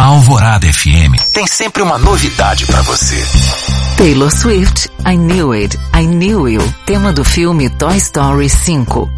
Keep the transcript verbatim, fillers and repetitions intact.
Alvorada F M tem sempre uma novidade pra você. Taylor Swift, I Knew It, I Knew You, tema do filme Toy Story cinco.